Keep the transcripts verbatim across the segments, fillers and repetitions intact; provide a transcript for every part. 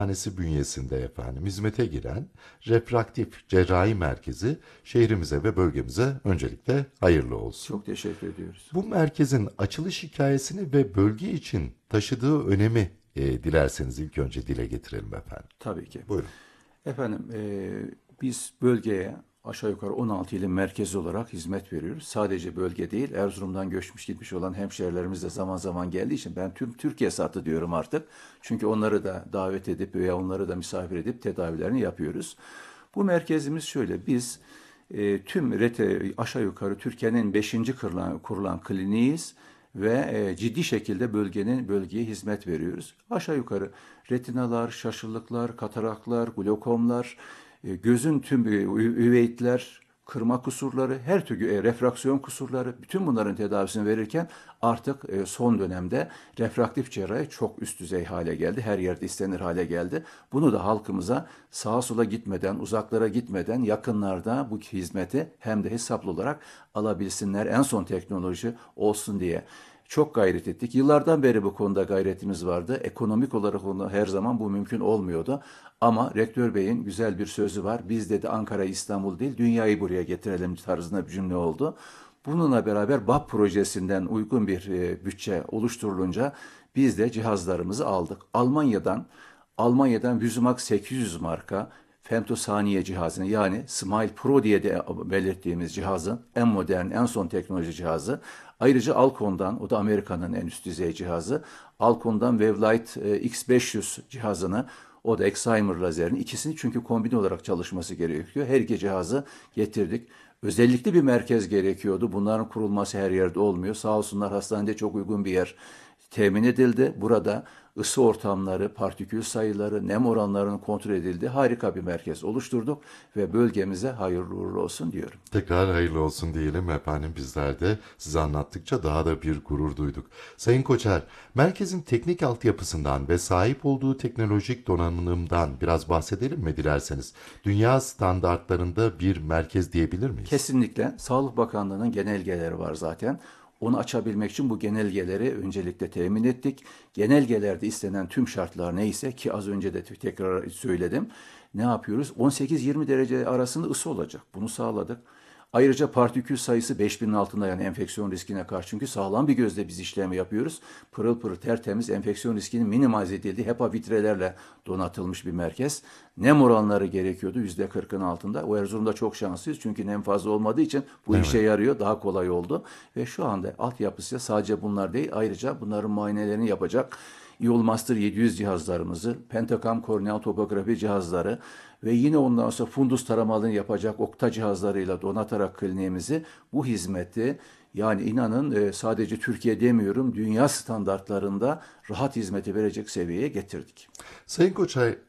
Hastanesi bünyesinde efendim hizmete giren refraktif cerrahi merkezi şehrimize ve bölgemize öncelikle hayırlı olsun. Çok teşekkür ediyoruz. Bu merkezin açılış hikayesini ve bölge için taşıdığı önemi e, dilerseniz ilk önce dile getirelim efendim. Tabii ki. Buyurun. Efendim, e, biz bölgeye aşağı yukarı on altı ilin merkezi olarak hizmet veriyoruz. Sadece bölge değil, Erzurum'dan göçmüş gitmiş olan hemşehrilerimiz de zaman zaman geldiği için ben tüm Türkiye sattı diyorum artık. Çünkü onları da davet edip veya onları da misafir edip tedavilerini yapıyoruz. Bu merkezimiz şöyle, biz e, tüm rete aşağı yukarı Türkiye'nin beşinci kurulan, kurulan kliniğiz ve e, ciddi şekilde bölgenin bölgeye hizmet veriyoruz. Aşağı yukarı retinalar, şaşırlıklar, kataraklar, glokomlar, e, gözün tüm ü- üveitler, kırma kusurları, her türlü e, refraksiyon kusurları, bütün bunların tedavisini verirken artık e, son dönemde refraktif cerrahi çok üst düzey hale geldi. Her yerde istenir hale geldi. Bunu da halkımıza sağa sola gitmeden, uzaklara gitmeden yakınlarda bu hizmeti hem de hesaplı olarak alabilsinler. En son teknoloji olsun diye çok gayret ettik. Yıllardan beri bu konuda gayretimiz vardı. Ekonomik olarak onu her zaman bu mümkün olmuyordu. Ama Rektör Bey'in güzel bir sözü var. Biz dedi Ankara, İstanbul değil, dünyayı buraya getirelim tarzında bir cümle oldu. Bununla beraber B A P projesinden uygun bir e, bütçe oluşturulunca biz de cihazlarımızı aldık. Almanya'dan Almanya'dan Vizumax sekiz yüz marka femtosaniye cihazını, yani Smile Pro diye de belirttiğimiz cihazın en modern, en son teknoloji cihazı. Ayrıca Alcon'dan, o da Amerika'nın en üst düzey cihazı. Alcon'dan Wavelight e, X beş yüz cihazını, o da Excimer lazerini, ikisini çünkü kombine olarak çalışması gerekiyor. Her iki cihazı getirdik. Özellikle bir merkez gerekiyordu. Bunların kurulması her yerde olmuyor. Sağ olsunlar, hastanede çok uygun bir yer temin edildi. Burada ısı ortamları, partikül sayıları, nem oranlarının kontrol edildiği harika bir merkez oluşturduk ve bölgemize hayırlı uğurlu olsun diyorum. Tekrar hayırlı olsun diyelim efendim, bizler de size anlattıkça daha da bir gurur duyduk. Sayın Koçer, merkezin teknik altyapısından ve sahip olduğu teknolojik donanımdan biraz bahsedelim mi dilerseniz? Dünya standartlarında bir merkez diyebilir miyiz? Kesinlikle Sağlık Bakanlığı'nın genelgeleri var zaten. Onu açabilmek için bu genelgeleri öncelikle temin ettik. Genelgelerde istenen tüm şartlar neyse, ki az önce de tekrar söyledim. Ne yapıyoruz? on sekiz yirmi derece arasında ısı olacak. Bunu sağladık. Ayrıca partikül sayısı beş binin altında, yani enfeksiyon riskine karşı. Çünkü sağlam bir gözle biz işlemi yapıyoruz. Pırıl pırıl tertemiz, enfeksiyon riskinin minimize edildiği HEPA vitrelerle donatılmış bir merkez. Nem oranları gerekiyordu yüzde kırkın altında. O Erzurum'da çok şanslıyız çünkü nem fazla olmadığı için bu işe Evet. yarıyor. Daha kolay oldu. Ve şu anda altyapısı sadece bunlar değil, ayrıca bunların muayenelerini yapacak Eolmaster yedi yüz cihazlarımızı, Pentacam korneal topografi cihazları ve yine ondan sonra fundus taramalarını yapacak okta cihazlarıyla donatarak kliniğimizi bu hizmeti, yani inanın e, sadece Türkiye demiyorum, dünya standartlarında rahat hizmeti verecek seviyeye getirdik. Sayın Koçer, e,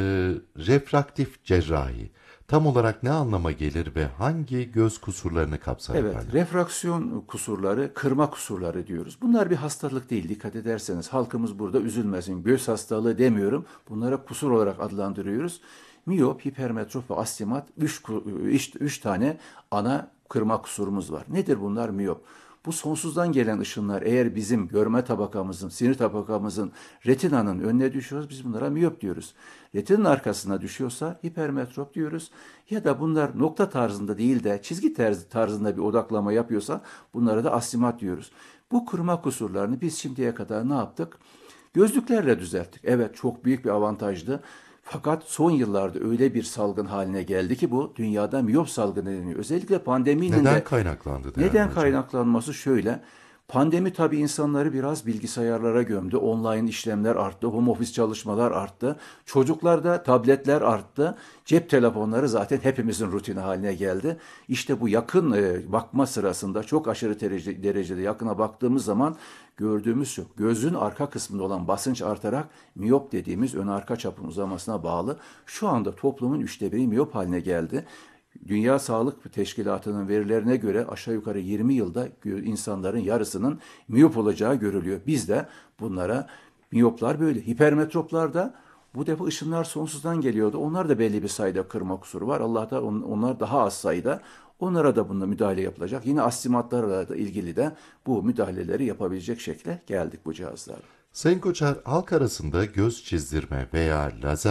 refraktif cerrahi tam olarak ne anlama gelir ve hangi göz kusurlarını kapsar Evet, efendim? refraksiyon kusurları, kırma kusurları diyoruz. Bunlar bir hastalık değil, dikkat ederseniz. Halkımız burada üzülmesin. Göz hastalığı demiyorum. Bunlara kusur olarak adlandırıyoruz. Miyop, hipermetrop ve astigmat, üç, üç, üç tane ana kırma kusurumuz var. Nedir bunlar? Miyop. Bu sonsuzdan gelen ışınlar eğer bizim görme tabakamızın, sinir tabakamızın, retinanın önüne düşüyorsa biz bunlara miyop diyoruz. Retinanın arkasına düşüyorsa hipermetrop diyoruz. Ya da bunlar nokta tarzında değil de çizgi tarzında bir odaklama yapıyorsa bunlara da astigmat diyoruz. Bu kırma kusurlarını biz şimdiye kadar ne yaptık? Gözlüklerle düzelttik. Evet, çok büyük bir avantajdı. Fakat son yıllarda öyle bir salgın haline geldi ki bu dünyada miyop salgını deniyor. Özellikle pandeminin Neden de kaynaklandı değerli neden hocam? kaynaklanması şöyle. Pandemi tabii insanları biraz bilgisayarlara gömdü. Online işlemler arttı, home office çalışmalar arttı. Çocuklarda tabletler arttı. Cep telefonları zaten hepimizin rutini haline geldi. İşte bu yakın e, bakma sırasında çok aşırı derece, derecede yakına baktığımız zaman gördüğümüz şu. Gözün arka kısmında olan basınç artarak miyop dediğimiz ön arka çapın uzamasına bağlı. Şu anda toplumun üçte biri miyop haline geldi. Dünya Sağlık Teşkilatı'nın verilerine göre aşağı yukarı yirmi yılda insanların yarısının miyop olacağı görülüyor. Biz de bunlara miyoplar böyle. Hipermetroplar da bu defa ışınlar sonsuzdan geliyordu. Onlar da belli bir sayıda kırma kusuru var. Allah'tan onlar daha az sayıda. Onlara da bunda müdahale yapılacak. Yine astigmatlarla da ilgili de bu müdahaleleri yapabilecek şekle geldik bu cihazlarla. Sayın Koçer, halk arasında göz çizdirme veya lazer